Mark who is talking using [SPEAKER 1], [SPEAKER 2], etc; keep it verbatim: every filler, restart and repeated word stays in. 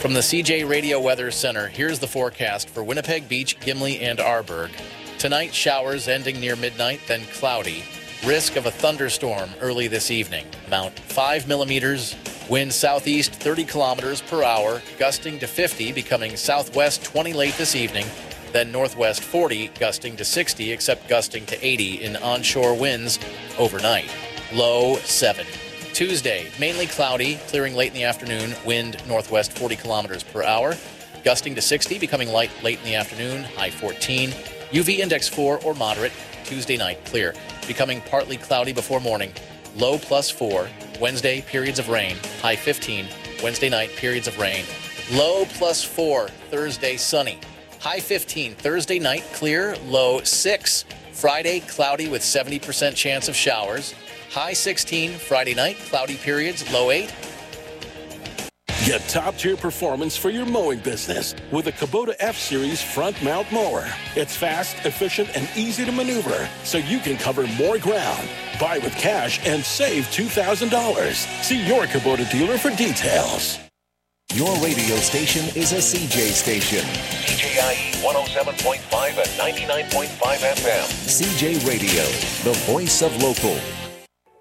[SPEAKER 1] From the C J Radio Weather Center, here's the forecast for Winnipeg Beach, Gimli, and Arborg. Tonight, showers ending near midnight, then cloudy. Risk of a thunderstorm early this evening. Amount five millimeters. Wind southeast thirty kilometers per hour, gusting to fifty, becoming southwest twenty late this evening. Then northwest forty, gusting to sixty, except gusting to eighty in onshore winds overnight. Low seven. Tuesday, mainly cloudy, clearing late in the afternoon, wind northwest forty kilometers per hour, gusting to sixty, becoming light late in the afternoon, high fourteen. U V index four or moderate. Tuesday night, clear, becoming partly cloudy before morning, low plus four. Wednesday, periods of rain, high fifteen. Wednesday night, periods of rain, low plus four. Thursday, sunny, high fifteen. Thursday night, clear, low six. Friday, cloudy with seventy percent chance of showers, high sixteen. Friday night, cloudy periods, low eight.
[SPEAKER 2] Get top-tier performance for your mowing business with the Kubota F-Series front mount mower. It's fast, efficient, and easy to maneuver, so you can cover more ground. Buy with cash and save two thousand dollars. See your Kubota dealer for details.
[SPEAKER 3] Your radio station is a C J station.
[SPEAKER 4] C J I E one oh seven point five and ninety-nine point five F M.
[SPEAKER 3] C J Radio, the voice of local.